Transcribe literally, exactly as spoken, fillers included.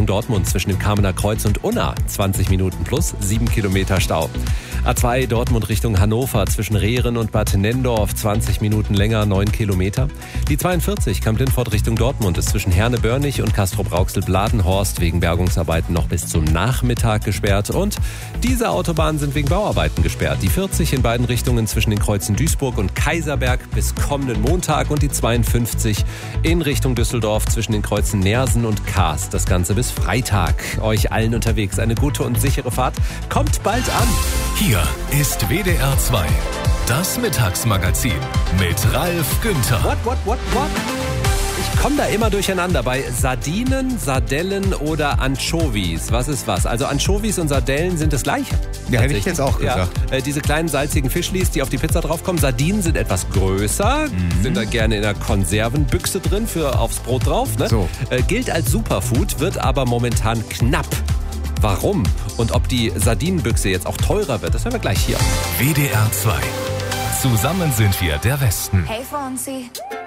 Richtung Dortmund zwischen dem Kamener Kreuz und Unna. zwanzig Minuten plus sieben Kilometer Stau. A zwei Dortmund Richtung Hannover zwischen Rehren und Bad Nendorf. zwanzig Minuten länger, neun Kilometer. Die zweiundvierzig Kamp-Lindfort Richtung Dortmund ist zwischen Herne-Börnich und Castrop-Rauxel-Bladenhorst wegen Bergungsarbeiten noch bis zum Nachmittag gesperrt. Und diese Autobahnen sind wegen Bauarbeiten gesperrt. Die vierzig in beiden Richtungen zwischen den Kreuzen Duisburg und Kaiserberg bis kommenden Montag und die zweiundfünfzig in Richtung Düsseldorf zwischen den Kreuzen Nersen und Kaas. Das Ganze bis Freitag. Euch allen unterwegs eine gute und sichere Fahrt. Kommt bald an. Hier ist W D R zwei, das Mittagsmagazin mit Ralf Günther. What, what, what, what? Ich komme da immer durcheinander bei Sardinen, Sardellen oder Anchovies. Was ist was? Also Anchovies und Sardellen sind das Gleiche. Ja, hätte ich jetzt auch gesagt. Ja, äh, diese kleinen salzigen Fischlis, die auf die Pizza draufkommen. Sardinen sind etwas größer, mhm. sind da gerne in einer Konservenbüchse drin für aufs Brot drauf. Ne? So. Äh, gilt als Superfood, wird aber momentan knapp. Warum? Und ob die Sardinenbüchse jetzt auch teurer wird, das hören wir gleich hier. W D R zwei. Zusammen sind wir der Westen. Hey Fonzie.